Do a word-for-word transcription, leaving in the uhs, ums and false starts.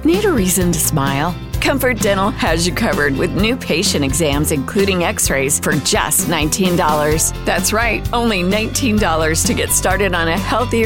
Need a reason to smile? Comfort Dental has you covered with new patient exams, including x-rays, for just nineteen dollars. That's right, only nineteen dollars to get started on a healthier